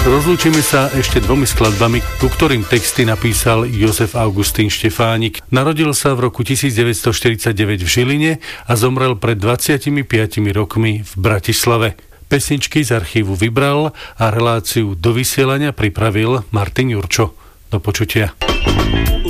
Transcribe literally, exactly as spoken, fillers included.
Rozlúčime sa ešte dvomi skladbami, ku ktorým texty napísal Jozef Augustín Štefánik. Narodil sa v roku devätnásťstoštyridsaťdeväť v Žiline a zomrel pred dvadsiatimi piatimi rokmi v Bratislave. Pesničky z archívu vybral a reláciu do vysielania pripravil Martin Jurčo. Do počutia.